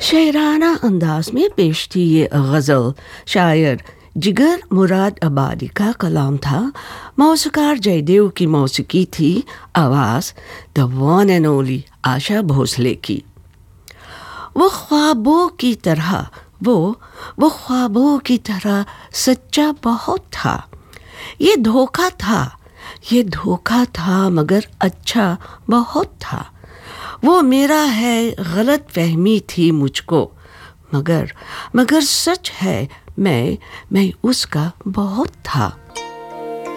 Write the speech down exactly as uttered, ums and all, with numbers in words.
शायराना अंदाज में पेश थी ये गज़ल। शायर जिगर मुराद आबादी का कलाम था, मौसीकार जयदेव की मौसीकी थी, आवाज़ the one and only Asha Bhosle की। वो ख्वाबों की तरह वो वो ख्वाबों की तरह सच्चा बहुत था। ये धोखा था, ये धोखा था मगर अच्छा बहुत था। वो मेरा है गलत फहमी थी मुझको, मगर मगर सच है मैं मैं उसका बहुत था।